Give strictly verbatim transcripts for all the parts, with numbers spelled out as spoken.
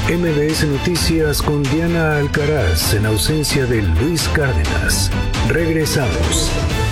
M B S Noticias con Diana Alcaraz en ausencia de Luis Cárdenas. Regresamos.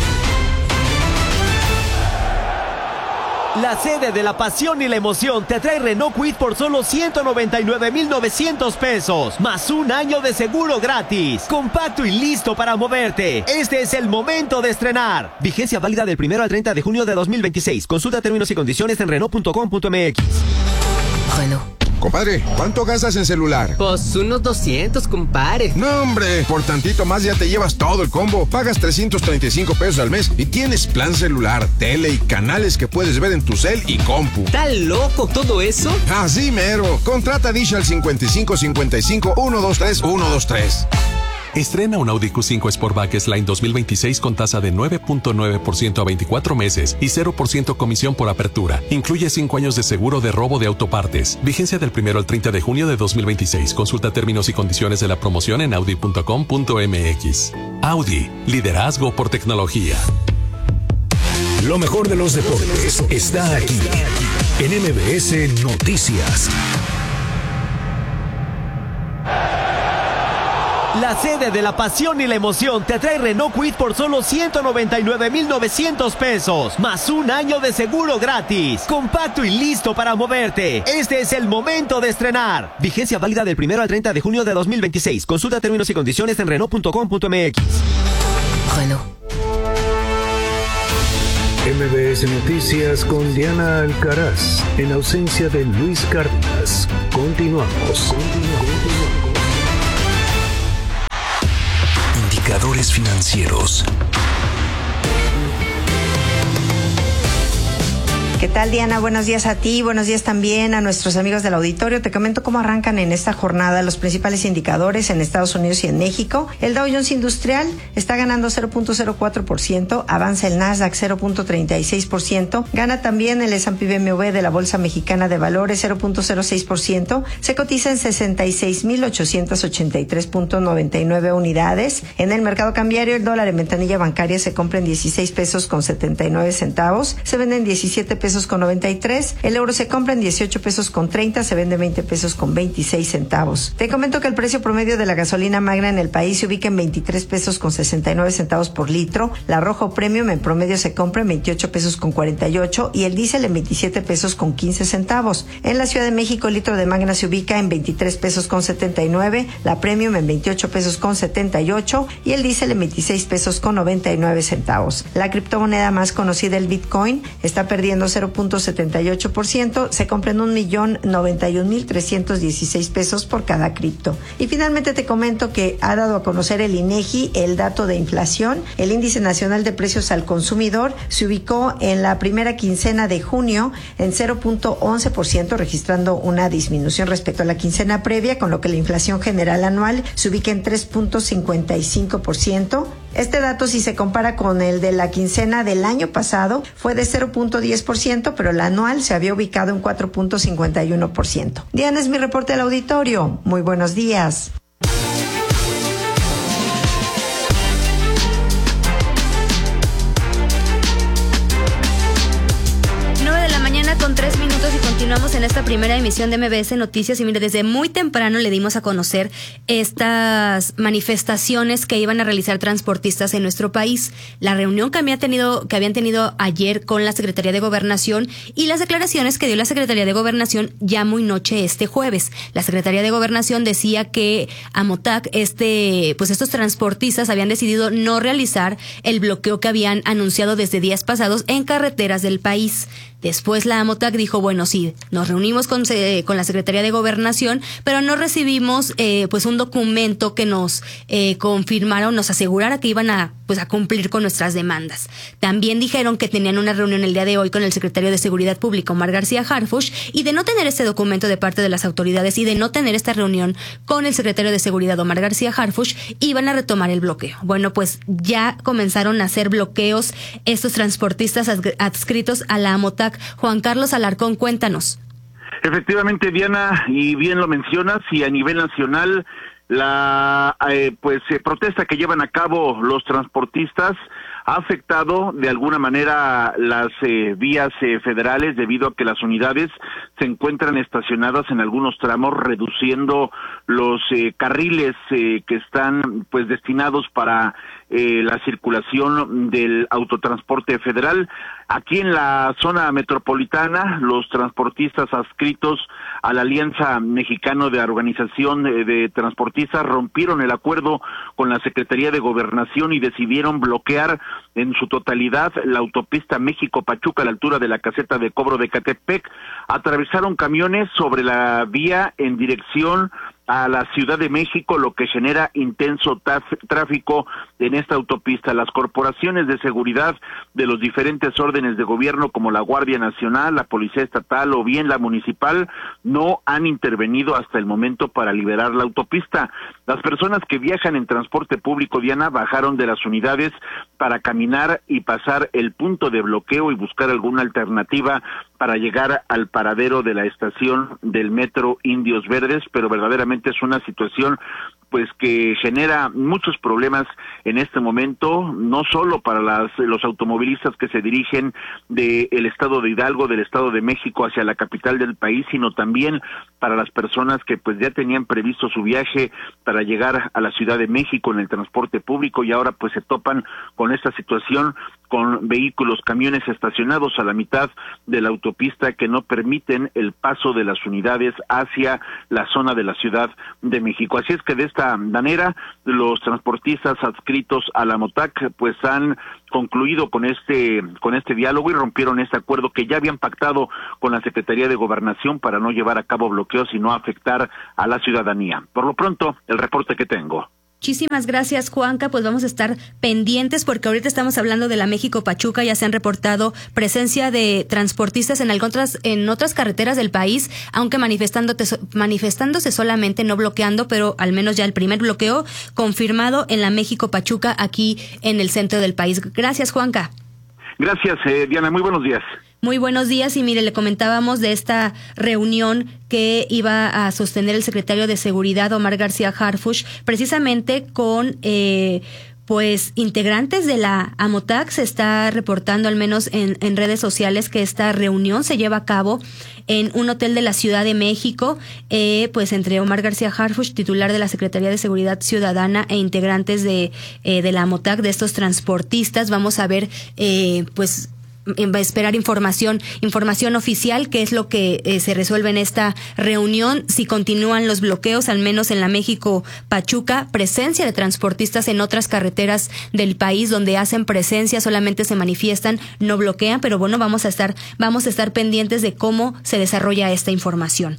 La sede de la pasión y la emoción te trae Renault Kwid por solo ciento noventa y nueve mil novecientos pesos, más un año de seguro gratis. Compacto y listo para moverte. Este es el momento de estrenar. Vigencia válida del primero al treinta de junio de dos mil veintiséis. Consulta términos y condiciones en Renault punto com punto m x. Renault. Compadre, ¿cuánto gastas en celular? Pues unos doscientos, compadre. No, hombre, por tantito más ya te llevas todo el combo. Pagas trescientos treinta y cinco pesos al mes y tienes plan celular, tele y canales que puedes ver en tu cel y compu. ¿Está loco todo eso? Así mero. Contrata Dish al cincuenta y cinco cincuenta y cinco uno dos tres uno dos tres. Estrena un Audi Q cinco Sportback S-Line dos mil veintiséis con tasa de nueve punto nueve por ciento a veinticuatro meses y cero por ciento comisión por apertura. Incluye cinco años de seguro de robo de autopartes. Vigencia del primero al treinta de junio de dos mil veintiséis. Consulta términos y condiciones de la promoción en audi punto com punto m x. Audi, liderazgo por tecnología. Lo mejor de los deportes está aquí en M B S Noticias. La sede de la pasión y la emoción te trae Renault Kwid por solo ciento noventa y nueve mil novecientos pesos, más un año de seguro gratis. Compacto y listo para moverte. Este es el momento de estrenar. Vigencia válida del primero al treinta de junio de dos mil veintiséis. Consulta términos y condiciones en Renault punto com punto m x. Renault. M B S Noticias con Diana Alcaraz en ausencia de Luis Cárdenas. Continuamos. Continuamos. Indicadores financieros. ¿Qué tal, Diana? Buenos días a ti, buenos días también a nuestros amigos del auditorio. Te comento cómo arrancan en esta jornada los principales indicadores en Estados Unidos y en México. El Dow Jones Industrial está ganando cero punto cero cuatro por ciento, avanza el Nasdaq cero punto treinta y seis por ciento, gana también el S and P B M W de la Bolsa Mexicana de Valores cero punto cero seis por ciento, se cotiza en sesenta y seis mil ochocientos ochenta y tres punto noventa y nueve unidades. En el mercado cambiario, el dólar en ventanilla bancaria se compra en dieciséis pesos con setenta y nueve centavos, se vende en diecisiete pesos con noventa y tres, el euro se compra en dieciocho pesos con treinta, se vende veinte pesos con veintiséis centavos. Te comento que el precio promedio de la gasolina magna en el país se ubica en veintitrés pesos con sesenta y nueve centavos por litro, la Rojo Premium en promedio se compra en veintiocho pesos con cuarenta y ocho y el diésel en veintisiete pesos con quince centavos. En la Ciudad de México el litro de magna se ubica en veintitrés pesos con setenta y nueve, la Premium en veintiocho pesos con setenta y ocho y el diésel en veintiséis pesos con noventa y nueve centavos. La criptomoneda más conocida, el Bitcoin, está perdiendo cero punto setenta y ocho por ciento, se compra en un millón noventa y un mil trescientos dieciséis pesos por cada cripto. Y finalmente te comento que ha dado a conocer el INEGI el dato de inflación. El índice nacional de precios al consumidor se ubicó en la primera quincena de junio en cero punto once por ciento, registrando una disminución respecto a la quincena previa, con lo que la inflación general anual se ubica en tres punto cincuenta y cinco por ciento. Este dato, si se compara con el de la quincena del año pasado, fue de cero punto diez por ciento, pero la anual se había ubicado en cuatro punto cincuenta y uno por ciento. Diana, es mi reporte al auditorio. Muy buenos días. Con tres minutos y continuamos en esta primera emisión de M B S Noticias. Y mire, desde muy temprano le dimos a conocer estas manifestaciones que iban a realizar transportistas en nuestro país. La reunión que había tenido, que habían tenido ayer con la Secretaría de Gobernación y las declaraciones que dio la Secretaría de Gobernación ya muy noche este jueves. La Secretaría de Gobernación decía que Amotac, este, pues estos transportistas habían decidido no realizar el bloqueo que habían anunciado desde días pasados en carreteras del país. Después la Amotac dijo, bueno, sí, nos reunimos con, eh, con la Secretaría de Gobernación, pero no recibimos eh, pues un documento que nos eh, confirmara o nos asegurara que iban a pues a cumplir con nuestras demandas. También dijeron que tenían una reunión el día de hoy con el secretario de Seguridad Pública, Omar García Harfuch, y de no tener este documento de parte de las autoridades y de no tener esta reunión con el secretario de Seguridad, Omar García Harfuch, iban a retomar el bloqueo. Bueno, pues ya comenzaron a hacer bloqueos estos transportistas adscritos a la Amotac. Juan Carlos Alarcón, cuéntanos. Efectivamente, Diana, y bien lo mencionas, y a nivel nacional la eh, pues eh, protesta que llevan a cabo los transportistas ha afectado de alguna manera las eh, vías eh, federales debido a que las unidades se encuentran estacionadas en algunos tramos, reduciendo los eh, carriles eh, que están pues destinados para eh, la circulación del autotransporte federal. Aquí en la zona metropolitana, los transportistas adscritos a la Alianza Mexicana de Organización de, de Transportistas rompieron el acuerdo con la Secretaría de Gobernación y decidieron bloquear en su totalidad la autopista México-Pachuca a la altura de la caseta de cobro de Catepec. Atravesaron camiones sobre la vía en dirección a la Ciudad de México, lo que genera intenso taf- tráfico en esta autopista. Las corporaciones de seguridad de los diferentes órdenes de gobierno, como la Guardia Nacional, la Policía Estatal o bien la Municipal, no han intervenido hasta el momento para liberar la autopista. Las personas que viajan en transporte público, Diana, bajaron de las unidades para caminar y pasar el punto de bloqueo y buscar alguna alternativa para llegar al paradero de la estación del Metro Indios Verdes, pero verdaderamente es una situación pues que genera muchos problemas en este momento, no solo para las, los automovilistas que se dirigen del estado de Hidalgo, del estado de México hacia la capital del país, sino también para las personas que pues ya tenían previsto su viaje para llegar a la Ciudad de México en el transporte público y ahora pues se topan con esta situación, con vehículos, camiones estacionados a la mitad de la autopista que no permiten el paso de las unidades hacia la zona de la Ciudad de México. Así es que de esta manera los transportistas adscritos a la MOTAC pues han concluido con este con este diálogo y rompieron este acuerdo que ya habían pactado con la Secretaría de Gobernación para no llevar a cabo bloqueos y no afectar a la ciudadanía. Por lo pronto, el reporte que tengo. Muchísimas gracias, Juanca. Pues vamos a estar pendientes porque ahorita estamos hablando de la México-Pachuca. Ya se han reportado presencia de transportistas en otras, en otras carreteras del país, aunque manifestándose, manifestándose solamente, no bloqueando, pero al menos ya el primer bloqueo confirmado en la México-Pachuca aquí en el centro del país. Gracias, Juanca. Gracias, eh, Diana. Muy buenos días. Muy buenos días y mire, le comentábamos de esta reunión que iba a sostener el secretario de Seguridad, Omar García Harfuch, precisamente con eh, pues integrantes de la AMOTAC. Se está reportando al menos en, en redes sociales que esta reunión se lleva a cabo en un hotel de la Ciudad de México, eh, pues entre Omar García Harfuch, titular de la Secretaría de Seguridad Ciudadana, e integrantes de, eh, de la AMOTAC, de estos transportistas. Vamos a ver, eh, pues, va a esperar información información oficial, qué es lo que eh, se resuelve en esta reunión, si continúan los bloqueos, al menos en la México-Pachuca, presencia de transportistas en otras carreteras del país donde hacen presencia, solamente se manifiestan, no bloquean, pero bueno, vamos a estar, vamos a estar pendientes de cómo se desarrolla esta información.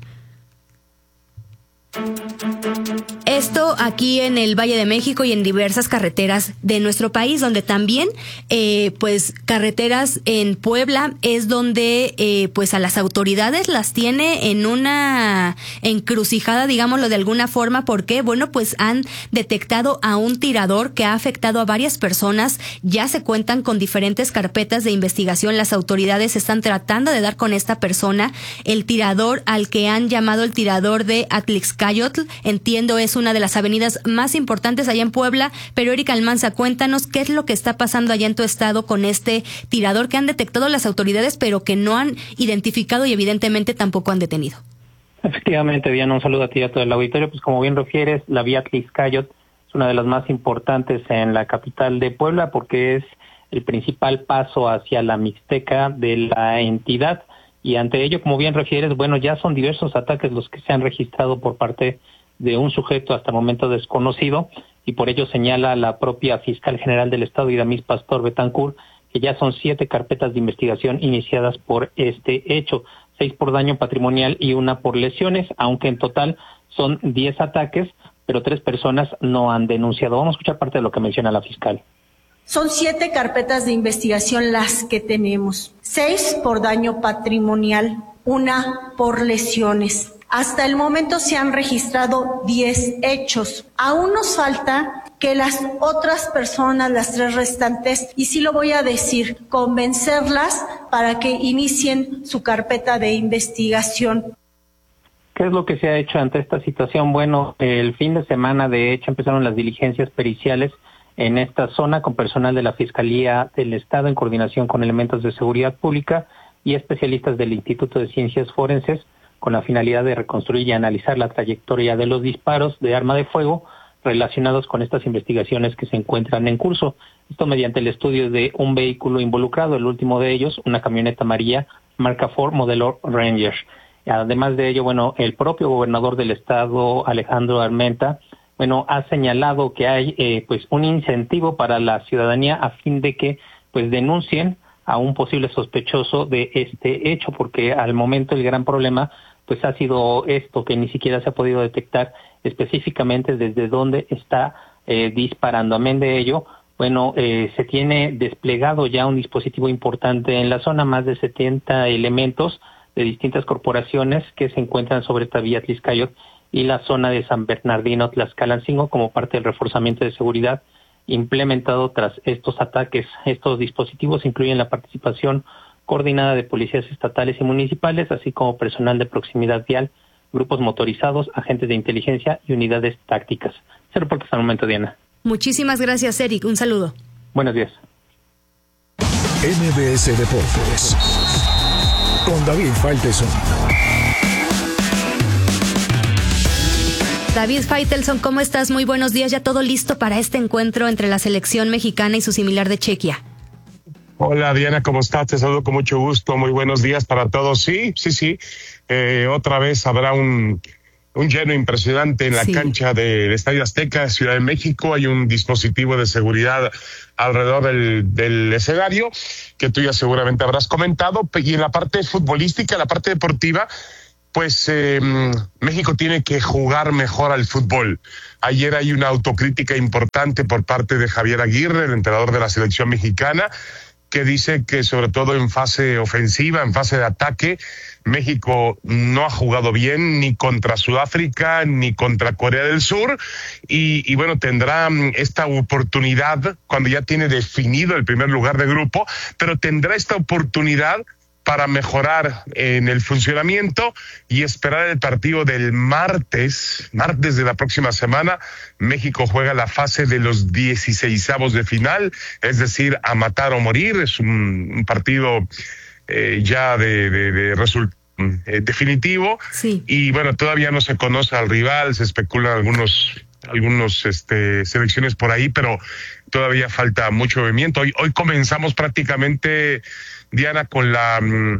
Esto aquí en el Valle de México y en diversas carreteras de nuestro país, donde también, eh, pues, carreteras en Puebla es donde, eh, pues, a las autoridades las tiene en una encrucijada, digámoslo de alguna forma. ¿Por qué? Bueno, pues han detectado a un tirador que ha afectado a varias personas. Ya se cuentan con diferentes carpetas de investigación. Las autoridades están tratando de dar con esta persona. El tirador, al que han llamado el tirador de Atlixcayotl, entiendo es una de las avenidas más importantes allá en Puebla, pero Erika Almanza, cuéntanos qué es lo que está pasando allá en tu estado con este tirador que han detectado las autoridades, pero que no han identificado y evidentemente tampoco han detenido. Efectivamente, Diana, un saludo a ti y a todo el auditorio. Pues como bien refieres, la vía Atlixcayotl es una de las más importantes en la capital de Puebla porque es el principal paso hacia la Mixteca de la entidad, y ante ello, como bien refieres, bueno, ya son diversos ataques los que se han registrado por parte de un sujeto hasta el momento desconocido, y por ello señala la propia fiscal general del estado, Iramis Pastor Betancourt, que ya son siete carpetas de investigación iniciadas por este hecho, seis por daño patrimonial y una por lesiones, aunque en total son diez ataques, pero tres personas no han denunciado. Vamos a escuchar parte de lo que menciona la fiscal. Son siete carpetas de investigación las que tenemos, seis por daño patrimonial, una por lesiones. Hasta el momento se han registrado diez hechos. Aún nos falta que las otras personas, las tres restantes, y sí lo voy a decir, convencerlas para que inicien su carpeta de investigación. ¿Qué es lo que se ha hecho ante esta situación? Bueno, el fin de semana, de hecho, empezaron las diligencias periciales en esta zona con personal de la Fiscalía del Estado en coordinación con elementos de seguridad pública y especialistas del Instituto de Ciencias Forenses con la finalidad de reconstruir y analizar la trayectoria de los disparos de arma de fuego relacionados con estas investigaciones que se encuentran en curso. Esto mediante el estudio de un vehículo involucrado, el último de ellos, una camioneta amarilla marca Ford modelo Ranger. Además de ello, bueno, el propio gobernador del estado, Alejandro Armenta, bueno, ha señalado que hay eh, pues un incentivo para la ciudadanía a fin de que pues denuncien a un posible sospechoso de este hecho, porque al momento el gran problema pues ha sido esto, que ni siquiera se ha podido detectar específicamente desde dónde está eh, disparando. Amén de ello, bueno, eh, se tiene desplegado ya un dispositivo importante en la zona, más de setenta elementos de distintas corporaciones que se encuentran sobre esta vía Tliscayot y la zona de San Bernardino, Tlaxcalancingo, como parte del reforzamiento de seguridad implementado tras estos ataques. Estos dispositivos incluyen la participación coordinada de policías estatales y municipales, así como personal de proximidad vial, grupos motorizados, agentes de inteligencia y unidades tácticas. Se reporta hasta el momento, Diana. Muchísimas gracias, Eric. Un saludo. Buenos días. M B S Deportes con David Faitelson. David Faitelson, ¿cómo estás? Muy buenos días. Ya todo listo para este encuentro entre la selección mexicana y su similar de Chequia. Hola Diana, ¿cómo estás? Te saludo con mucho gusto. Muy buenos días para todos. Sí, sí, sí. Eh, otra vez habrá un, un lleno impresionante en la sí. cancha del Estadio Azteca, Ciudad de México. Hay un dispositivo de seguridad alrededor del, del escenario que tú ya seguramente habrás comentado. Y en la parte futbolística, la parte deportiva, pues eh, México tiene que jugar mejor al fútbol. Ayer hay una autocrítica importante por parte de Javier Aguirre, el entrenador de la selección mexicana, que dice que sobre todo en fase ofensiva, en fase de ataque, México no ha jugado bien ni contra Sudáfrica ni contra Corea del Sur y, y bueno, tendrá esta oportunidad cuando ya tiene definido el primer lugar de grupo, pero tendrá esta oportunidad para mejorar en el funcionamiento y esperar el partido del martes, martes de la próxima semana. México juega la fase de los dieciseisavos de final, es decir, a matar o morir. Es un, un partido eh, ya de, de, de resultado eh, definitivo. Sí. Y bueno, todavía no se conoce al rival, se especulan algunos algunos este selecciones por ahí, pero todavía falta mucho movimiento. Hoy, hoy comenzamos prácticamente, Diana, con la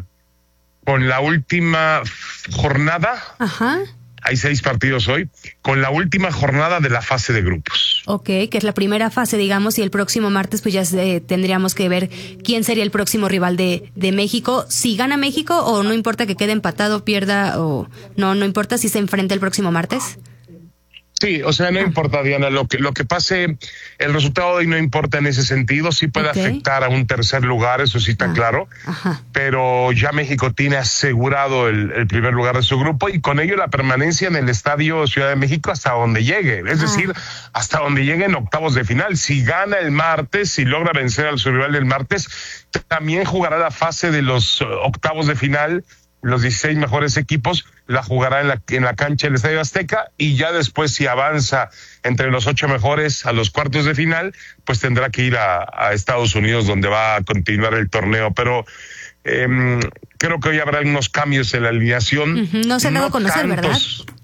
con la última jornada. Ajá. Hay seis partidos hoy, con la última jornada de la fase de grupos. Ok, que es la primera fase, digamos, y el próximo martes pues ya eh, tendríamos que ver quién sería el próximo rival de, de México. Si gana México, o no importa que quede empatado, pierda, o no, no importa si se enfrenta el próximo martes. Sí, o sea, no importa, Diana, lo que lo que pase, el resultado hoy no importa en ese sentido, sí puede okay. afectar a un tercer lugar, eso sí está ah, claro, ajá. pero ya México tiene asegurado el, el primer lugar de su grupo y con ello la permanencia en el Estadio Ciudad de México hasta donde llegue, es ah. decir, hasta donde llegue en octavos de final. Si gana el martes, si logra vencer al su rival del martes, también jugará la fase de los octavos de final. Los dieciséis mejores equipos la jugará en la, en la cancha del Estadio Azteca y ya después, si avanza entre los ocho mejores a los cuartos de final, pues tendrá que ir a, a Estados Unidos, donde va a continuar el torneo. Pero eh, creo que hoy habrá unos cambios en la alineación. Uh-huh. No se han dado a conocer, ¿verdad?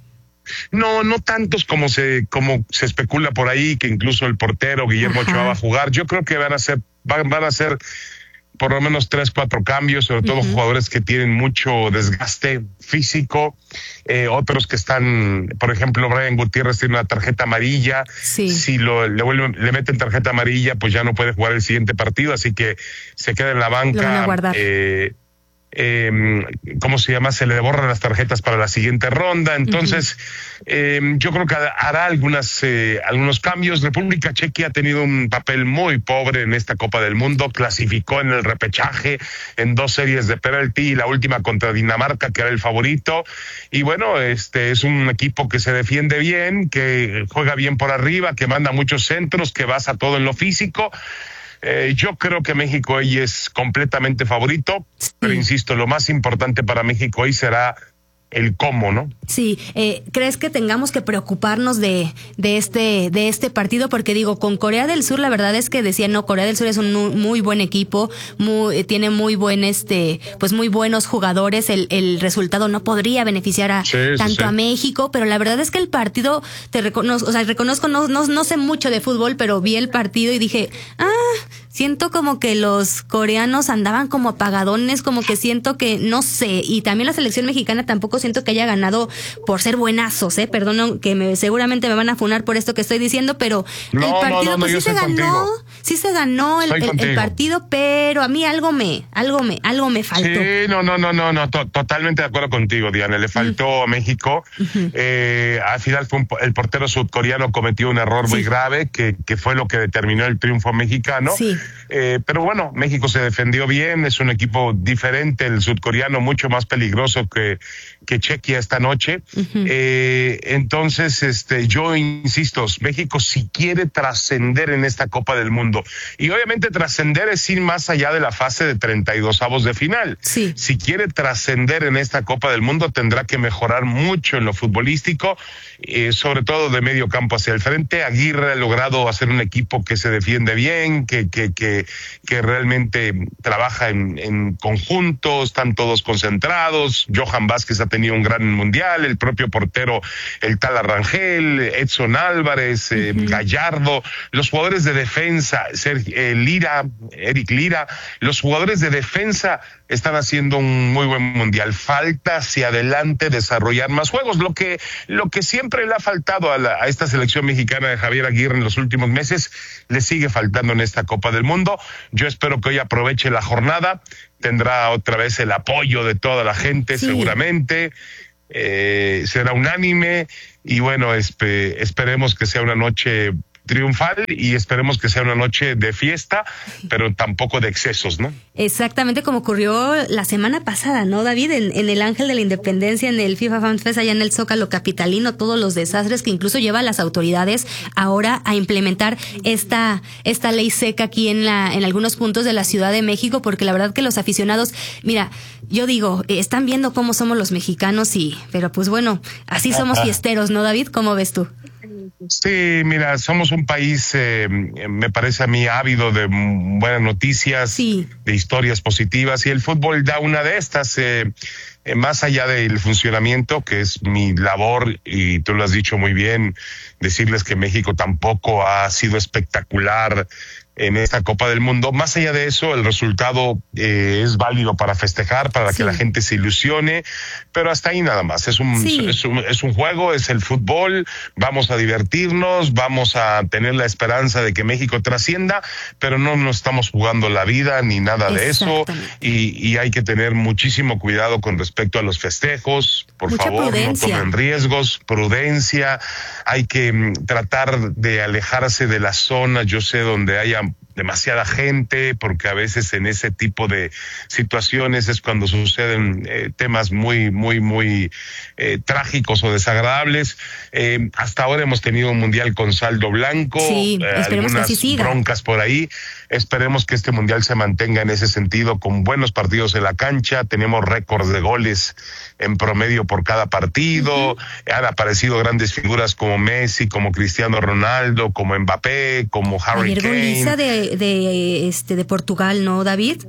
No, no tantos como se como se especula por ahí, que incluso el portero Guillermo Ochoa va a jugar. Yo creo que van a ser van, van a ser por lo menos tres, cuatro cambios, sobre todo uh-huh. jugadores que tienen mucho desgaste físico, eh, otros que están, por ejemplo, Brian Gutiérrez tiene una tarjeta amarilla, sí. si lo, le, vuelven, le meten tarjeta amarilla, pues ya no puede jugar el siguiente partido, así que se queda en la banca. Lo van a guardar. Eh, Eh, ¿cómo se llama? Se le borran las tarjetas para la siguiente ronda. Entonces, uh-huh. eh, yo creo que hará algunas eh, algunos cambios. República Checa ha tenido un papel muy pobre en esta Copa del Mundo. Clasificó en el repechaje en dos series de penalti y la última contra Dinamarca, que era el favorito. Y bueno, este es un equipo que se defiende bien, que juega bien por arriba, que manda muchos centros, que basa todo en lo físico. Eh, yo creo que México hoy es completamente favorito, sí. pero insisto, lo más importante para México hoy será el cómo, ¿no? Sí, eh, ¿crees que tengamos que preocuparnos de, de este de este partido? Porque digo, con Corea del Sur la verdad es que decía, no, Corea del Sur es un muy buen equipo, muy, tiene muy buen este, pues muy buenos jugadores, el, el resultado no podría beneficiar a sí, tanto sí. a México, pero la verdad es que el partido, te reconozco, o sea, reconozco, no, no, no sé mucho de fútbol, pero vi el partido y dije, ah, siento como que los coreanos andaban como apagadones, como que siento que, no sé, y también la selección mexicana tampoco siento que haya ganado por ser buenazos, eh, perdón, que me, seguramente me van a funar por esto que estoy diciendo, pero no, el partido, no, no, pues no, sí se ganó, contigo. sí se ganó el, el, el partido, pero a mí algo me, algo me, algo me faltó. Sí, no, no, no, no, no, to, totalmente de acuerdo contigo, Diana, le faltó uh-huh. a México, uh-huh. eh, al final fue un, el portero sudcoreano cometió un error sí. muy grave, que, que fue lo que determinó el triunfo mexicano. Sí. Eh, pero bueno, México se defendió bien, es un equipo diferente, el sudcoreano mucho más peligroso que, que Chequia esta noche. Uh-huh. Eh, entonces, este, yo insisto, México si quiere trascender en esta Copa del Mundo, y obviamente trascender es ir más allá de la fase de treinta y dos avos de final. Sí. Si quiere trascender en esta Copa del Mundo, tendrá que mejorar mucho en lo futbolístico, eh, sobre todo de medio campo hacia el frente. Aguirre ha logrado hacer un equipo que se defiende bien, que, que, que, que realmente trabaja en, en conjunto, están todos concentrados. Johan Vázquez ha tenido un gran mundial, el propio portero, el tal Arrangel, Edson Álvarez, eh, uh-huh. Gallardo, los jugadores de defensa, Sergio, eh, Lira, Eric Lira, los jugadores de defensa están haciendo un muy buen mundial. Falta hacia adelante desarrollar más juegos, lo que, lo que siempre le ha faltado a, la, a esta selección mexicana de Javier Aguirre en los últimos meses, le sigue faltando en esta Copa del Mundo. Yo espero que hoy aproveche la jornada, tendrá otra vez el apoyo de toda la gente, sí. seguramente, eh, será unánime, y bueno, espe- esperemos que sea una noche triunfal y esperemos que sea una noche de fiesta, pero tampoco de excesos, ¿no? Exactamente como ocurrió la semana pasada, ¿no, David? En, en el Ángel de la Independencia, en el FIFA Fan Fest, allá en el Zócalo capitalino, todos los desastres que incluso lleva a las autoridades ahora a implementar esta esta ley seca aquí en la en algunos puntos de la Ciudad de México, porque la verdad que los aficionados, mira, yo digo, eh, están viendo cómo somos los mexicanos, y pero pues bueno, así somos fiesteros, ¿no, David? ¿Cómo ves tú? Sí, mira, somos un país, eh, me parece a mí, ávido de buenas noticias, sí. de historias positivas, y el fútbol da una de estas, eh, eh, más allá del funcionamiento, que es mi labor, y tú lo has dicho muy bien, decirles que México tampoco ha sido espectacular en esta Copa del Mundo. Más allá de eso, el resultado eh, es válido para festejar, para sí. que la gente se ilusione, pero hasta ahí nada más. Es un, sí. es un, es un juego, es el fútbol, vamos a divertirnos, vamos a tener la esperanza de que México trascienda, pero no nos estamos jugando la vida ni nada de eso, y, y hay que tener muchísimo cuidado con respecto a los festejos, por Mucha favor, prudencia. no tomen riesgos, prudencia, hay que mm, tratar de alejarse de las zonas, yo sé, donde haya demasiada gente, porque a veces en ese tipo de situaciones es cuando suceden eh, temas muy, muy, muy eh, trágicos o desagradables. Eh, hasta ahora hemos tenido un mundial con saldo blanco, sí, eh, esperemos algunas que así siga. broncas por ahí. Esperemos que este mundial se mantenga en ese sentido, con buenos partidos en la cancha. Tenemos récords de goles en promedio por cada partido. Uh-huh. Han aparecido grandes figuras como Messi, como Cristiano Ronaldo, como Mbappé, como Harry Ayer Kane. goliza de, de, este, de Portugal, ¿no, David?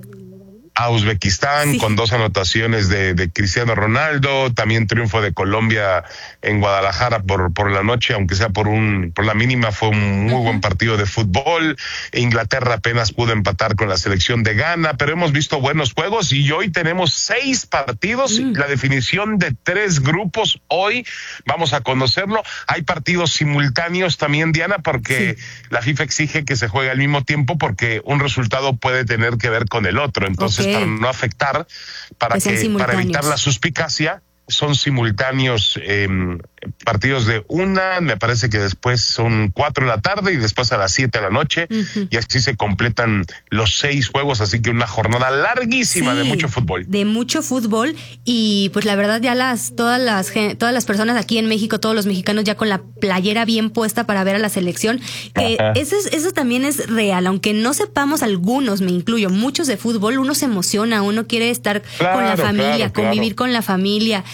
A Uzbekistán, sí. con dos anotaciones de, de Cristiano Ronaldo, también triunfo de Colombia en Guadalajara por, por la noche, aunque sea por un, por la mínima, fue un muy uh-huh. buen partido de fútbol. Inglaterra apenas pudo empatar con la selección de Ghana, pero hemos visto buenos juegos, y hoy tenemos seis partidos, uh-huh. la definición de tres grupos hoy, vamos a conocerlo. Hay partidos simultáneos también, Diana, porque sí. la FIFA exige que se juegue al mismo tiempo, porque un resultado puede tener que ver con el otro, entonces okay. para no afectar, para pues que para evitar la suspicacia, son simultáneos eh, partidos de una, me parece que después son cuatro de la tarde y después a las siete de la noche, uh-huh. y así se completan los seis juegos, así que una jornada larguísima sí, de mucho fútbol. De mucho fútbol, y pues la verdad ya las todas las todas las personas aquí en México, todos los mexicanos ya con la playera bien puesta para ver a la selección, que eso es, eso también es real, aunque no sepamos, algunos, me incluyo, muchos de fútbol, uno se emociona, uno quiere estar claro, con la familia, claro, convivir claro. con la familia,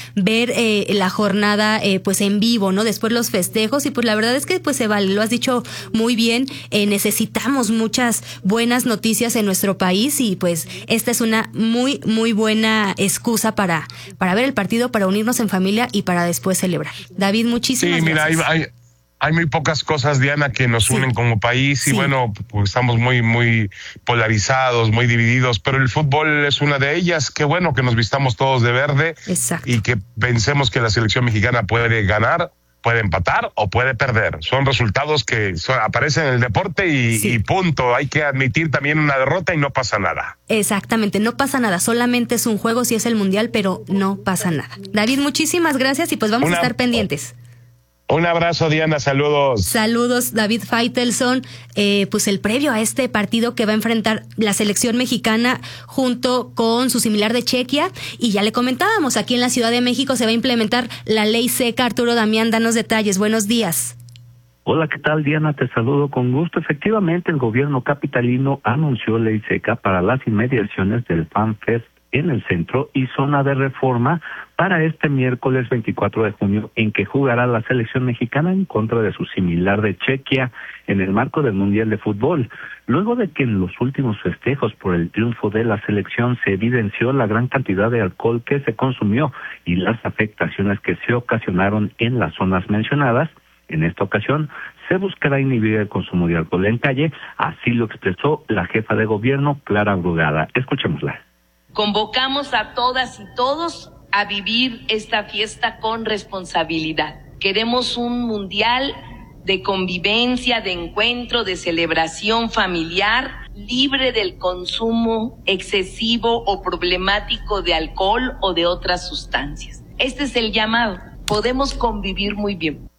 ver eh, la jornada eh, pues en vivo, ¿no? Después los festejos y pues la verdad es que pues se vale, lo has dicho muy bien, eh, necesitamos muchas buenas noticias en nuestro país y pues esta es una muy muy buena excusa para, para ver el partido, para unirnos en familia y para después celebrar. David, muchísimas sí, mira, gracias. hay, hay, hay muy pocas cosas, Diana, que nos sí. unen como país y sí. bueno, pues estamos muy, muy polarizados, muy divididos, pero el fútbol es una de ellas. Qué bueno que nos vistamos todos de verde. Exacto. Y que pensemos que la selección mexicana puede ganar, puede empatar o puede perder. Son resultados que son, aparecen en el deporte y, sí. y punto. Hay que admitir también una derrota y no pasa nada. Exactamente, no pasa nada. Solamente es un juego si es el mundial, pero no pasa nada. David, muchísimas gracias y pues vamos una, a estar pendientes. Un abrazo, Diana, saludos. Saludos, David Faitelson. Eh, pues el previo a este partido que va a enfrentar la selección mexicana junto con su similar de Chequia. Y ya le comentábamos, aquí en la Ciudad de México se va a implementar la ley seca. Arturo Damián, danos detalles. Buenos días. Hola, ¿qué tal, Diana? Te saludo con gusto. Efectivamente, el gobierno capitalino anunció ley seca para las inmediaciones del FanFest en el centro y zona de Reforma para este miércoles veinticuatro de junio, en que jugará la selección mexicana en contra de su similar de Chequia en el marco del Mundial de Fútbol. Luego de que en los últimos festejos por el triunfo de la selección se evidenció la gran cantidad de alcohol que se consumió y las afectaciones que se ocasionaron en las zonas mencionadas, en esta ocasión se buscará inhibir el consumo de alcohol en calle, así lo expresó la jefa de gobierno, Clara Brugada. Escuchémosla. Convocamos a todas y todos a vivir esta fiesta con responsabilidad. Queremos un mundial de convivencia, de encuentro, de celebración familiar, libre del consumo excesivo o problemático de alcohol o de otras sustancias. Este es el llamado. Podemos convivir muy bien.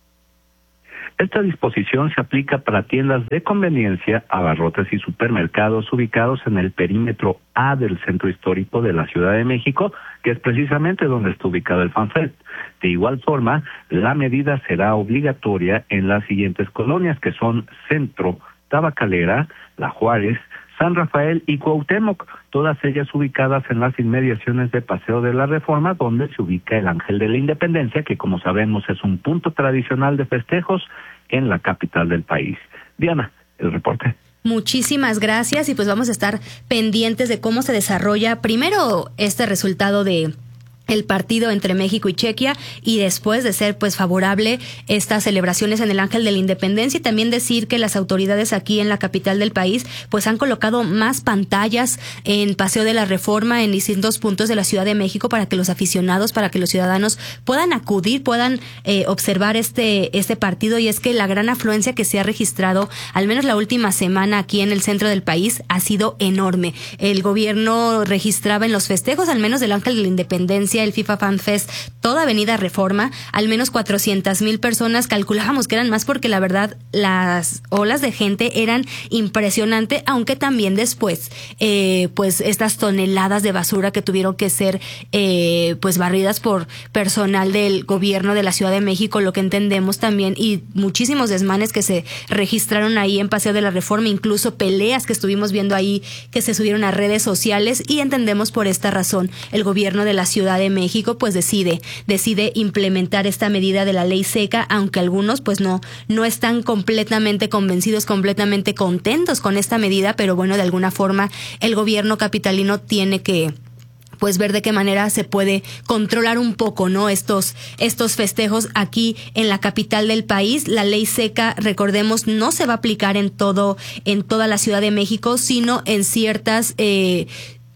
Esta disposición se aplica para tiendas de conveniencia, abarrotes y supermercados ubicados en el perímetro A del centro histórico de la Ciudad de México, que es precisamente donde está ubicado el FanFest. De igual forma, la medida será obligatoria en las siguientes colonias, que son Centro, Tabacalera, La Juárez, San Rafael y Cuauhtémoc, todas ellas ubicadas en las inmediaciones de Paseo de la Reforma, donde se ubica el Ángel de la Independencia, que como sabemos es un punto tradicional de festejos en la capital del país. Diana, el reporte. Muchísimas gracias y pues vamos a estar pendientes de cómo se desarrolla primero este resultado de el partido entre México y Chequia y después de ser pues favorable estas celebraciones en el Ángel de la Independencia y también decir que las autoridades aquí en la capital del país pues han colocado más pantallas en Paseo de la Reforma en distintos puntos de la Ciudad de México para que los aficionados, para que los ciudadanos puedan acudir, puedan eh, observar este este partido y es que la gran afluencia que se ha registrado al menos la última semana aquí en el centro del país ha sido enorme. El gobierno registraba en los festejos al menos del Ángel de la Independencia, el FIFA Fan Fest, toda Avenida Reforma, al menos cuatrocientas mil personas, calculábamos que eran más porque la verdad las olas de gente eran impresionantes, aunque también después eh, pues estas toneladas de basura que tuvieron que ser eh, pues barridas por personal del gobierno de la Ciudad de México, lo que entendemos también, y muchísimos desmanes que se registraron ahí en Paseo de la Reforma, incluso peleas que estuvimos viendo ahí que se subieron a redes sociales y entendemos por esta razón el gobierno de la Ciudad de México pues decide decide implementar esta medida de la ley seca, aunque algunos pues no no están completamente convencidos, completamente contentos con esta medida, pero bueno, de alguna forma el gobierno capitalino tiene que pues ver de qué manera se puede controlar un poco, ¿no? Estos, estos festejos aquí en la capital del país. La ley seca, recordemos, no se va a aplicar en todo, en toda la Ciudad de México, sino en ciertas eh,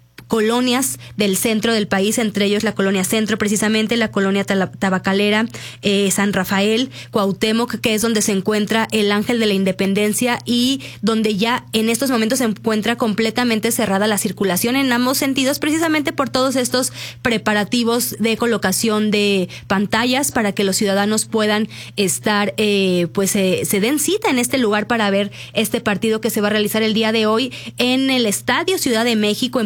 colonias del centro del país, entre ellos la colonia Centro, precisamente la colonia Tabacalera, eh, San Rafael, Cuauhtémoc, que es donde se encuentra el Ángel de la Independencia y donde ya en estos momentos se encuentra completamente cerrada la circulación en ambos sentidos, precisamente por todos estos preparativos de colocación de pantallas para que los ciudadanos puedan estar, eh, pues eh, se den cita en este lugar para ver este partido que se va a realizar el día de hoy en el Estadio Ciudad de México en punto de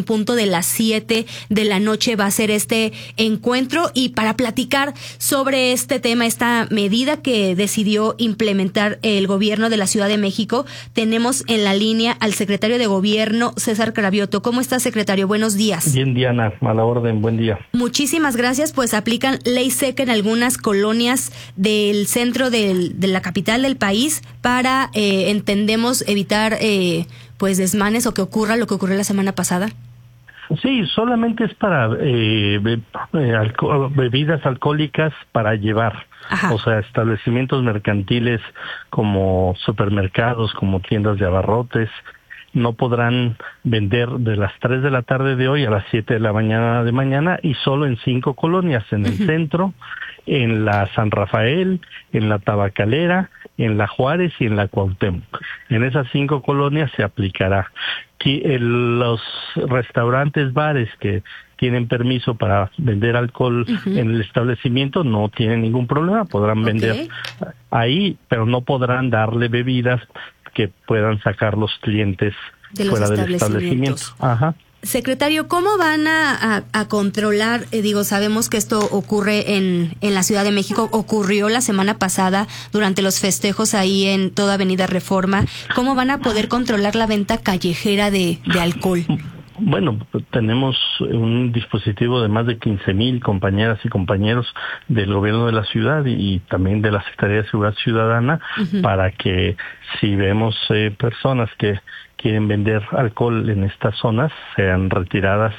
las siete de la noche va a ser este encuentro. Y para platicar sobre este tema, esta medida que decidió implementar el gobierno de la Ciudad de México, tenemos en la línea al secretario de Gobierno, César Cravioto. ¿Cómo está, secretario? Buenos días. Bien, Diana, a la orden, buen día. Muchísimas gracias. Pues aplican ley seca en algunas colonias del centro del, de la capital del país para, eh, entendemos, evitar eh, pues desmanes o que ocurra lo que ocurrió la semana pasada. Sí, solamente es para eh, be- eh, alco- bebidas alcohólicas para llevar. Ajá. O sea, establecimientos mercantiles como supermercados, como tiendas de abarrotes, no podrán vender de las tres de la tarde de hoy a las siete de la mañana de mañana, y solo en cinco colonias: en el uh-huh. centro, en la San Rafael, en la Tabacalera, en la Juárez y en la Cuauhtémoc. En esas cinco colonias se aplicará. Que el, los restaurantes, bares que tienen permiso para vender alcohol uh-huh. en el establecimiento no tienen ningún problema, podrán okay. vender ahí, pero no podrán darle bebidas que puedan sacar los clientes de fuera los del establecimiento. Ajá. Secretario, ¿cómo van a, a, a controlar? Eh, digo, sabemos que esto ocurre en, en la Ciudad de México, ocurrió la semana pasada durante los festejos ahí en toda Avenida Reforma. ¿Cómo van a poder controlar la venta callejera de, de alcohol? Bueno, tenemos un dispositivo de más de quince mil compañeras y compañeros del gobierno de la ciudad y, y también de la Secretaría de Seguridad Ciudadana uh-huh. para que si vemos eh, personas que quieren vender alcohol en estas zonas, sean retiradas.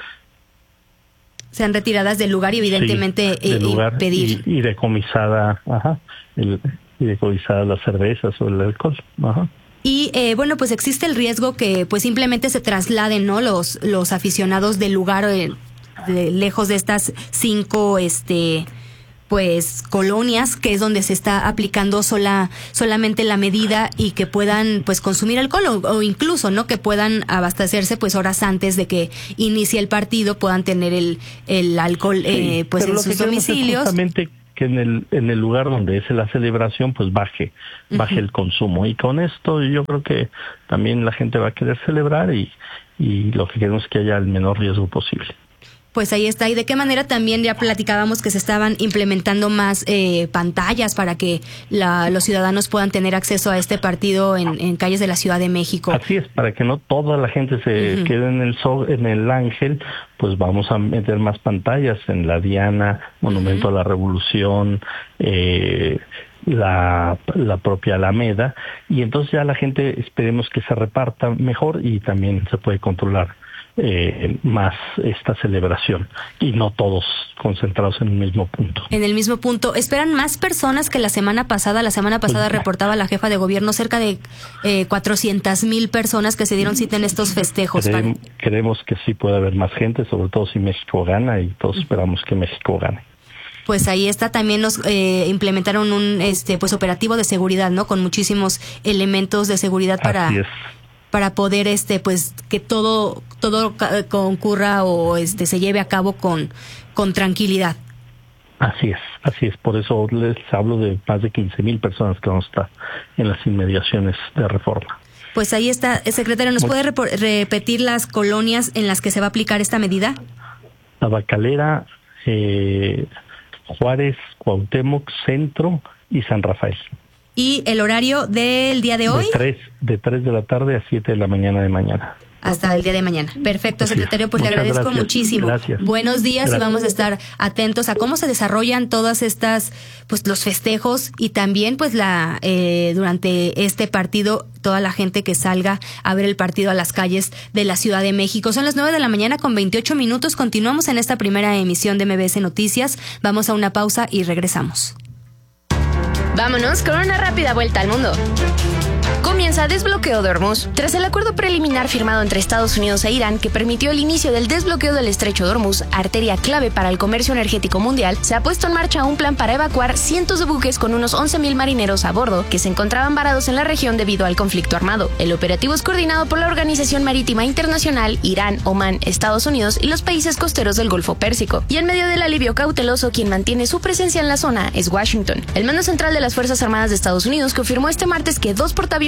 Sean retiradas del lugar y evidentemente sí, del eh, lugar pedir. Y, y decomisada, ajá, el, y decomisada las cervezas o el alcohol, ajá. Y eh, bueno, pues existe el riesgo que pues simplemente se trasladen, ¿no? Los los aficionados del lugar eh, de, lejos de estas cinco este pues colonias, que es donde se está aplicando sola solamente la medida, y que puedan pues consumir alcohol o, o incluso no que puedan abastecerse pues horas antes de que inicie el partido, puedan tener el el alcohol eh, pues sí, en sus domicilios. Que en el en el lugar donde es la celebración pues baje baje uh-huh. el consumo, y con esto yo creo que también la gente va a querer celebrar y y lo que queremos es que haya el menor riesgo posible. Pues ahí está. ¿Y de qué manera también ya platicábamos que se estaban implementando más eh, pantallas para que la, los ciudadanos puedan tener acceso a este partido en, en calles de la Ciudad de México? Así es, para que no toda la gente se uh-huh. quede en el so, en el Ángel, pues vamos a meter más pantallas en la Diana, Monumento uh-huh. a la Revolución, eh, la, la propia Alameda, y entonces ya la gente esperemos que se reparta mejor y también se puede controlar Eh, más esta celebración y no todos concentrados en el mismo punto. En el mismo punto. ¿Esperan más personas que la semana pasada? La semana pasada pues, reportaba la jefa de gobierno cerca de eh, cuatrocientas mil personas que se dieron cita en estos festejos. Creem, creemos que sí puede haber más gente, sobre todo si México gana, y todos esperamos que México gane. Pues ahí está, también nos eh, implementaron un este pues operativo de seguridad, ¿no? Con muchísimos elementos de seguridad para Así es. para poder este pues que todo todo concurra o este se lleve a cabo con con tranquilidad. Así es, así es, por eso les hablo de más de quince mil personas que van a estar en las inmediaciones de Reforma. Pues ahí está, secretario, ¿nos puede rep- repetir las colonias en las que se va a aplicar esta medida? Tabacalera, eh, Juárez, Cuauhtémoc, Centro y San Rafael. ¿Y el horario del día de hoy? De tres, de tres de la tarde a siete de la mañana de mañana. Hasta el día de mañana. Perfecto, secretario, pues Muchas le agradezco gracias. muchísimo. Gracias. Buenos días Gracias. Y vamos a estar atentos a cómo se desarrollan todas estas, pues los festejos y también pues la eh, durante este partido toda la gente que salga a ver el partido a las calles de la Ciudad de México. Son las nueve de la mañana con veintiocho minutos. Continuamos en esta primera emisión de M B S Noticias. Vamos a una pausa y regresamos. Vámonos con una rápida vuelta al mundo. Comienza desbloqueo de Hormuz. Tras el acuerdo preliminar firmado entre Estados Unidos e Irán que permitió el inicio del desbloqueo del estrecho de Hormuz, arteria clave para el comercio energético mundial, se ha puesto en marcha un plan para evacuar cientos de buques con unos once mil marineros a bordo que se encontraban varados en la región debido al conflicto armado. El operativo es coordinado por la Organización Marítima Internacional, Irán, Omán, Estados Unidos y los países costeros del Golfo Pérsico. Y en medio del alivio cauteloso, quien mantiene su presencia en la zona es Washington. El mando central de las Fuerzas Armadas de Estados Unidos confirmó este martes que dos portaaviones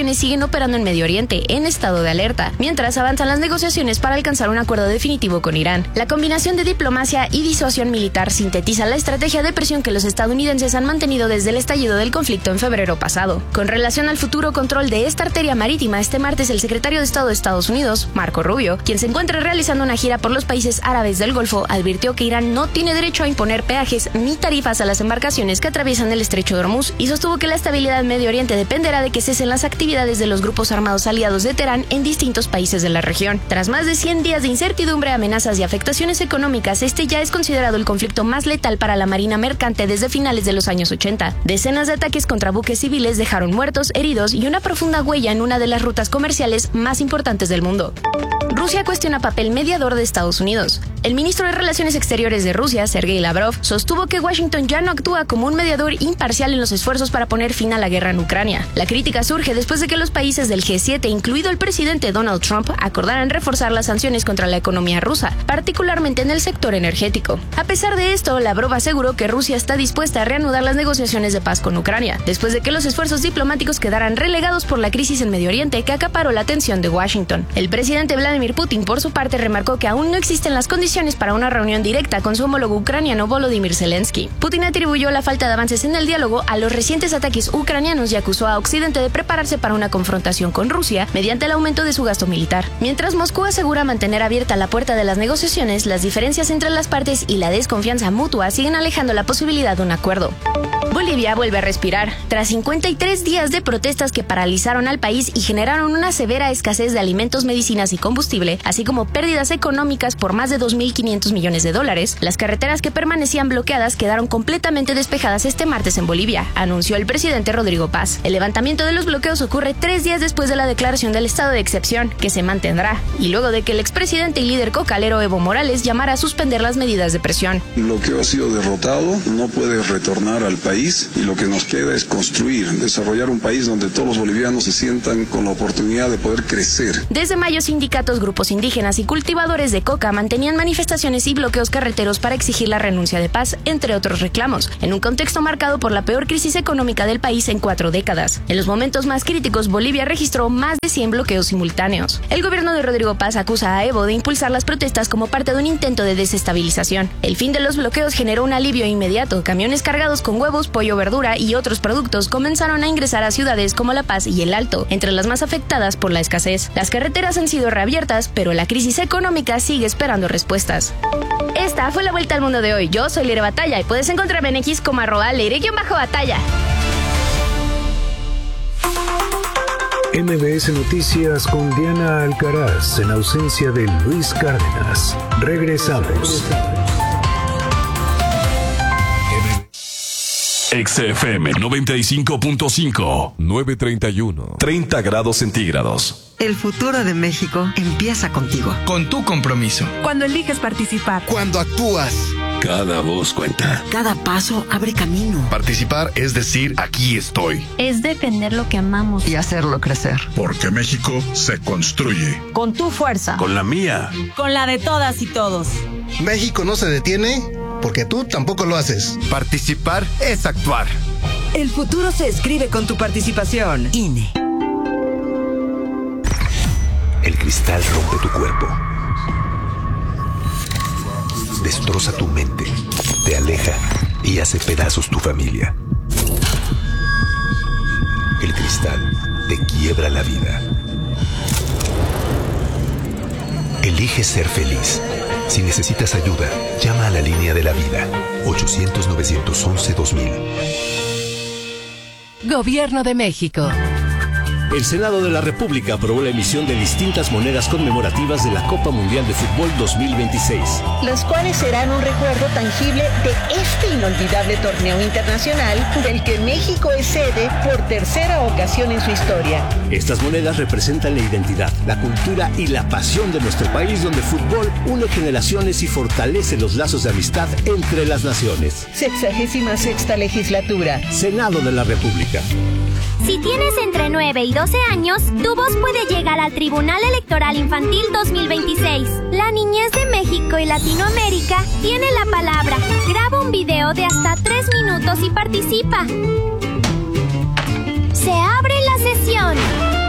aviones siguen operando en Medio Oriente, en estado de alerta, mientras avanzan las negociaciones para alcanzar un acuerdo definitivo con Irán. La combinación de diplomacia y disuasión militar sintetiza la estrategia de presión que los estadounidenses han mantenido desde el estallido del conflicto en febrero pasado. Con relación al futuro control de esta arteria marítima, este martes el secretario de Estado de Estados Unidos, Marco Rubio, quien se encuentra realizando una gira por los países árabes del Golfo, advirtió que Irán no tiene derecho a imponer peajes ni tarifas a las embarcaciones que atraviesan el estrecho de Hormuz y sostuvo que la estabilidad en Medio Oriente dependerá de que cesen las actividades de los grupos armados aliados de Teherán en distintos países de la región. Tras más de cien días de incertidumbre, amenazas y afectaciones económicas, este ya es considerado el conflicto más letal para la marina mercante desde finales de los años ochenta. Decenas de ataques contra buques civiles dejaron muertos, heridos y una profunda huella en una de las rutas comerciales más importantes del mundo. Rusia cuestiona papel mediador de Estados Unidos. El ministro de Relaciones Exteriores de Rusia, Sergei Lavrov, sostuvo que Washington ya no actúa como un mediador imparcial en los esfuerzos para poner fin a la guerra en Ucrania. La crítica surge después de que los países del G siete, incluido el presidente Donald Trump, acordaran reforzar las sanciones contra la economía rusa, particularmente en el sector energético. A pesar de esto, Lavrov aseguró que Rusia está dispuesta a reanudar las negociaciones de paz con Ucrania, después de que los esfuerzos diplomáticos quedaran relegados por la crisis en Medio Oriente que acaparó la atención de Washington. El presidente Vladimir Putin, por su parte, remarcó que aún no existen las condiciones para una reunión directa con su homólogo ucraniano Volodymyr Zelensky. Putin atribuyó la falta de avances en el diálogo a los recientes ataques ucranianos y acusó a Occidente de prepararse para una confrontación con Rusia mediante el aumento de su gasto militar. Mientras Moscú asegura mantener abierta la puerta de las negociaciones, las diferencias entre las partes y la desconfianza mutua siguen alejando la posibilidad de un acuerdo. Bolivia vuelve a respirar. Tras cincuenta y tres días de protestas que paralizaron al país y generaron una severa escasez de alimentos, medicinas y combustible, así como pérdidas económicas por más de dos mil quinientos millones de dólares, las carreteras que permanecían bloqueadas quedaron completamente despejadas este martes en Bolivia, anunció el presidente Rodrigo Paz. El levantamiento de los bloqueos ocurre tres días después de la declaración del estado de excepción, que se mantendrá, y luego de que el expresidente y líder cocalero Evo Morales llamara a suspender las medidas de presión. El bloqueo ha sido derrotado, no puede retornar al país y lo que nos queda es construir, desarrollar un país donde todos los bolivianos se sientan con la oportunidad de poder crecer. Desde mayo, sindicatos, grupos indígenas y cultivadores de coca mantenían manifestaciones y bloqueos carreteros para exigir la renuncia de Paz, entre otros reclamos, en un contexto marcado por la peor crisis económica del país en cuatro décadas. En los momentos más críticos, Bolivia registró más de cien bloqueos simultáneos. El gobierno de Rodrigo Paz acusa a Evo de impulsar las protestas como parte de un intento de desestabilización. El fin de los bloqueos generó un alivio inmediato. Camiones cargados con huevos, pollo, verdura y otros productos comenzaron a ingresar a ciudades como La Paz y El Alto, entre las más afectadas por la escasez. Las carreteras han sido reabiertas, pero la crisis económica sigue esperando respuestas. Esta fue la vuelta al mundo de hoy. Yo soy Leire Batalla y puedes encontrarme en X como arroba Leire-Batalla. M B S Noticias con Diana Alcaraz en ausencia de Luis Cárdenas. Regresamos. X F M noventa y cinco punto cinco, nueve treinta y uno, treinta grados centígrados. El futuro de México empieza contigo. Con tu compromiso. Cuando eliges participar. Cuando actúas. Cada voz cuenta. Cada paso abre camino. Participar es decir, aquí estoy. Es defender lo que amamos. Y hacerlo crecer. Porque México se construye. Con tu fuerza. Con la mía. Con la de todas y todos. México no se detiene porque tú tampoco lo haces. Participar es actuar. El futuro se escribe con tu participación. I N E. El cristal rompe tu cuerpo. Destroza tu mente, te aleja y hace pedazos tu familia. El cristal te quiebra la vida. Elige ser feliz. Si necesitas ayuda, llama a la línea de la vida. ochocientos, novecientos once, dos mil. Gobierno de México. El Senado de la República aprobó la emisión de distintas monedas conmemorativas de la Copa Mundial de Fútbol dos mil veintiséis. Los cuales serán un recuerdo tangible de este inolvidable torneo internacional del que México es sede por tercera ocasión en su historia. Estas monedas representan la identidad, la cultura y la pasión de nuestro país, donde el fútbol une generaciones y fortalece los lazos de amistad entre las naciones. Sexagésima sexta legislatura. Senado de la República. Si tienes entre nueve y doce años, tu voz puede llegar al Tribunal Electoral Infantil dos mil veintiséis. La niñez de México y Latinoamérica tiene la palabra. Graba un video de hasta tres minutos y participa. Se abre la sesión.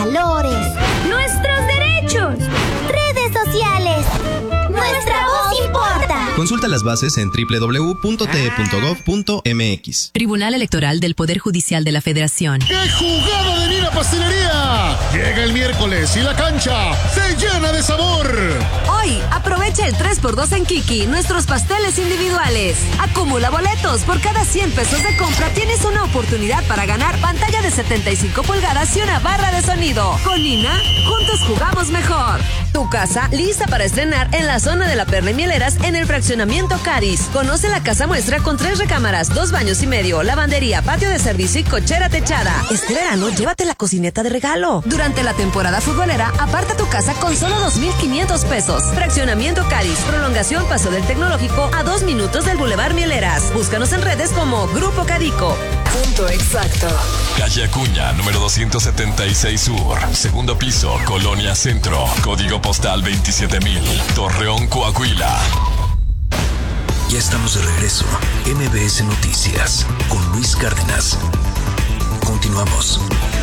valores, nuestros derechos, redes sociales. Nuestra voz importa. Consulta las bases en doble u doble u doble u punto t e punto gov punto m x. Tribunal Electoral del Poder Judicial de la Federación. ¡Qué jugada de Nina Pastelería! Llega el miércoles y la cancha se llena de sabor. Hoy, aprovecha el tres por dos en Kiki, nuestros pasteles individuales. Acumula boletos. Por cada cien pesos de compra tienes una oportunidad para ganar pantalla de setenta y cinco pulgadas y una barra de sonido. Con Nina, juntos jugamos mejor. Tu casa lista para estrenar en la zona de la Perla y Mieleras en el fraccionamiento Caris. Conoce la casa muestra con tres recámaras, dos baños y medio, lavandería, patio de servicio y cochera techada. Este verano, llévate la cocineta de regalo. Durante la temporada futbolera, aparta tu casa con solo dos mil quinientos pesos. Fraccionamiento Caris, prolongación Paso del Tecnológico a dos minutos del Boulevard Mieleras. Búscanos en redes como Grupo Cadico. Punto exacto. Calle Acuña, número doscientos setenta y seis Sur. Segundo piso, Colonia Centro. Código postal veintisiete mil. Torreón, Coahuila. Ya estamos de regreso. M B S Noticias con Luis Cárdenas. Continuamos.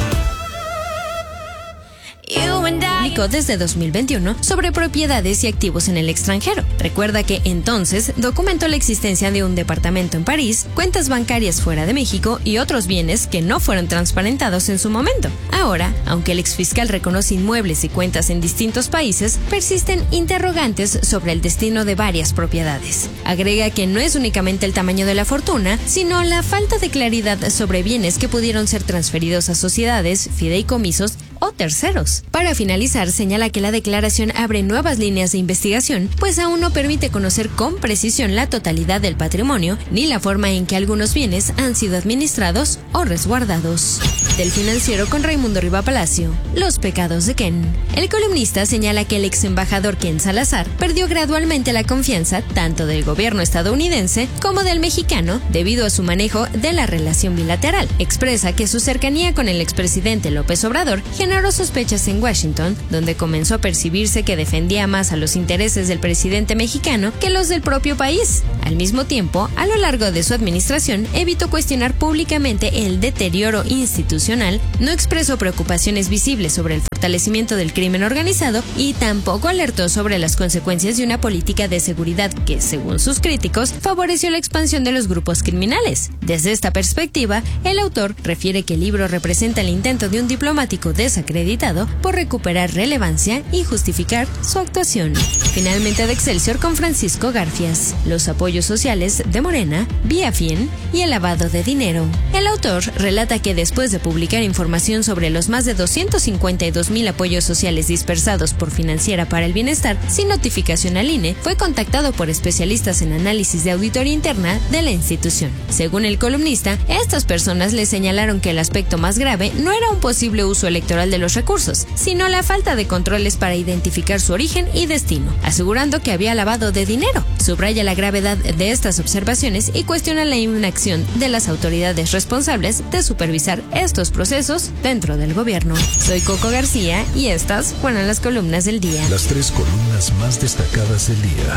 Publicó desde dos mil veintiuno sobre propiedades y activos en el extranjero. Recuerda que entonces documentó la existencia de un departamento en París, cuentas bancarias fuera de México y otros bienes que no fueron transparentados en su momento. Ahora, aunque el exfiscal reconoce inmuebles y cuentas en distintos países, persisten interrogantes sobre el destino de varias propiedades. Agrega que no es únicamente el tamaño de la fortuna, sino la falta de claridad sobre bienes que pudieron ser transferidos a sociedades, fideicomisos o terceros. Para finalizar, señala que la declaración abre nuevas líneas de investigación, pues aún no permite conocer con precisión la totalidad del patrimonio ni la forma en que algunos bienes han sido administrados o resguardados. Del Financiero con Raimundo Riva Palacio, los pecados de Ken. El columnista señala que el ex embajador Ken Salazar perdió gradualmente la confianza tanto del gobierno estadounidense como del mexicano debido a su manejo de la relación bilateral. Expresa que su cercanía con el expresidente López Obrador generó sospechas en Washington, donde comenzó a percibirse que defendía más a los intereses del presidente mexicano que los del propio país. Al mismo tiempo, a lo largo de su administración, evitó cuestionar públicamente el deterioro institucional, no expresó preocupaciones visibles sobre el fortalecimiento del crimen organizado y tampoco alertó sobre las consecuencias de una política de seguridad que, según sus críticos, favoreció la expansión de los grupos criminales. Desde esta perspectiva, el autor refiere que el libro representa el intento de un diplomático desacreditado por recuperar relevancia y justificar su actuación. Finalmente, de Excelsior con Francisco Garfias, los apoyos sociales de Morena, vía F I N y el lavado de dinero. El autor relata que después de publicar información sobre los más de doscientos cincuenta y dos mil apoyos sociales dispersados por Financiera para el Bienestar sin notificación al I N E, fue contactado por especialistas en análisis de auditoría interna de la institución. Según el columnista, estas personas le señalaron que el aspecto más grave no era un posible uso electoral de los recursos, sino la falta de controles para identificar su origen y destino, asegurando que había lavado de dinero. Subraya la gravedad de estas observaciones y cuestiona la inacción de las autoridades responsables de supervisar estos procesos dentro del gobierno. Soy Coco García y estas fueron las columnas del día. Las tres columnas más destacadas del día.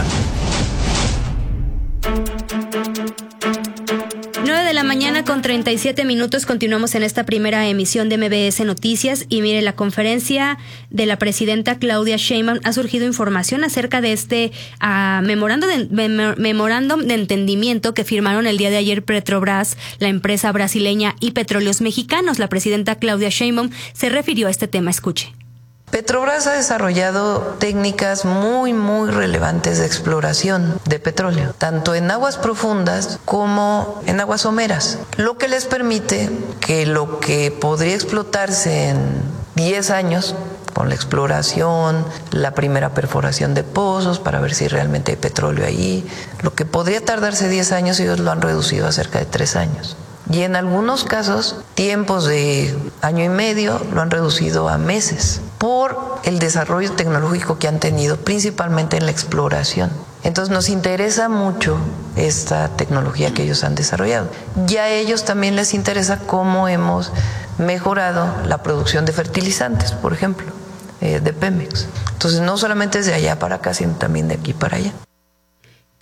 nueve de la mañana con treinta y siete minutos. Continuamos en esta primera emisión de M B S Noticias y mire, la conferencia de la presidenta Claudia Sheinbaum ha surgido información acerca de este uh, memorando de, mem, memorándum de entendimiento que firmaron el día de ayer Petrobras, la empresa brasileña, y Petróleos Mexicanos. La presidenta Claudia Sheinbaum se refirió a este tema. Escuche. Petrobras ha desarrollado técnicas muy, muy relevantes de exploración de petróleo, tanto en aguas profundas como en aguas someras, lo que les permite que lo que podría explotarse en diez años, con la exploración, la primera perforación de pozos para ver si realmente hay petróleo ahí, lo que podría tardarse diez años, ellos lo han reducido a cerca de tres años. Y en algunos casos, tiempos de año y medio lo han reducido a meses por el desarrollo tecnológico que han tenido, principalmente en la exploración. Entonces nos interesa mucho esta tecnología que ellos han desarrollado. Y a ellos también les interesa cómo hemos mejorado la producción de fertilizantes, por ejemplo, eh, de Pemex. Entonces no solamente es de allá para acá, sino también de aquí para allá.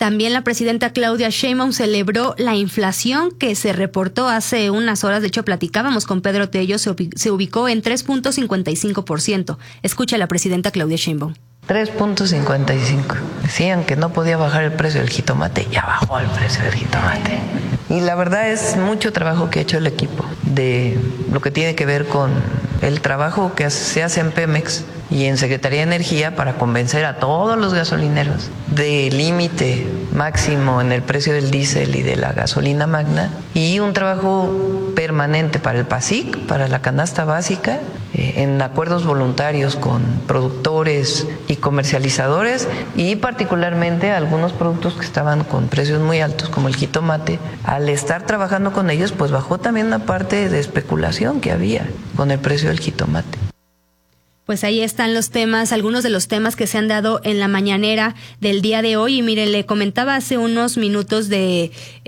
También la presidenta Claudia Sheinbaum celebró la inflación que se reportó hace unas horas. De hecho, platicábamos con Pedro Tello, se, se ubicó en tres punto cincuenta y cinco por ciento. Escucha a la presidenta Claudia Sheinbaum. tres punto cincuenta y cinco. Decían que no podía bajar el precio del jitomate, ya bajó el precio del jitomate. Y la verdad es mucho trabajo que ha hecho el equipo de lo que tiene que ver con el trabajo que se hace en Pemex y en Secretaría de Energía para convencer a todos los gasolineros del límite máximo en el precio del diésel y de la gasolina magna, y un trabajo permanente para el PASIC, para la canasta básica, eh, en acuerdos voluntarios con productores y comercializadores, y particularmente algunos productos que estaban con precios muy altos como el jitomate. Al estar trabajando con ellos, pues bajó también una parte de especulación que había con el precio del jitomate. Pues ahí están los temas, algunos de los temas que se han dado en la mañanera del día de hoy. Y mire, le comentaba hace unos minutos de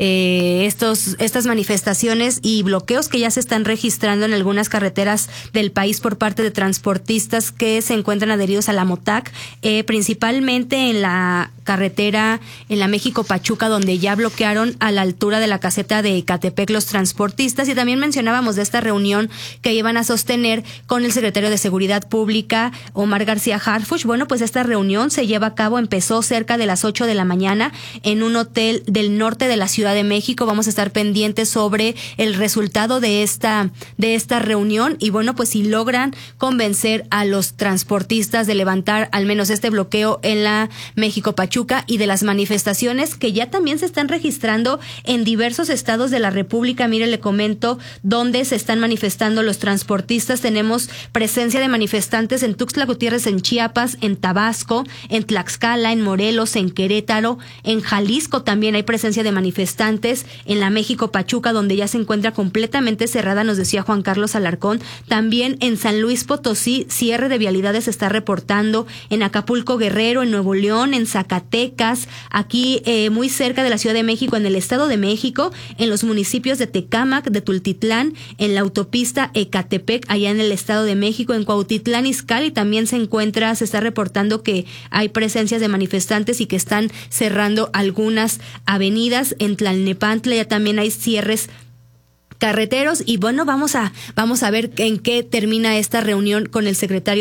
eh, estos estas manifestaciones y bloqueos que ya se están registrando en algunas carreteras del país por parte de transportistas que se encuentran adheridos a la MOTAC, eh, principalmente en la carretera, en la México-Pachuca, donde ya bloquearon a la altura de la caseta de Ecatepec los transportistas. Y también mencionábamos de esta reunión que iban a sostener con el secretario de Seguridad Pública, Omar García Harfuch. Bueno, pues esta reunión se lleva a cabo, empezó cerca de las ocho de la mañana en un hotel del norte de la Ciudad de México. Vamos a estar pendientes sobre el resultado de esta, de esta reunión y bueno, pues si logran convencer a los transportistas de levantar al menos este bloqueo en la México-Pachuca y de las manifestaciones que ya también se están registrando en diversos estados de la República. Mire, le comento dónde se están manifestando los transportistas. Tenemos presencia de manifestantes en Tuxtla Gutiérrez, en Chiapas, en Tabasco, en Tlaxcala, en Morelos, en Querétaro, en Jalisco también hay presencia de manifestantes, en la México-Pachuca, donde ya se encuentra completamente cerrada, nos decía Juan Carlos Alarcón. También en San Luis Potosí, cierre de vialidades se está reportando, en Acapulco Guerrero, en Nuevo León, en Zacatecas, aquí eh, muy cerca de la Ciudad de México, en el Estado de México, en los municipios de Tecámac, de Tultitlán, en la autopista Ecatepec, allá en el Estado de México, en Cuautitlán Izcalli también se encuentra, se está reportando que hay presencias de manifestantes y que están cerrando algunas avenidas. En Tlalnepantla ya también hay cierres carreteros y bueno, vamos a vamos a ver en qué termina esta reunión con el secretario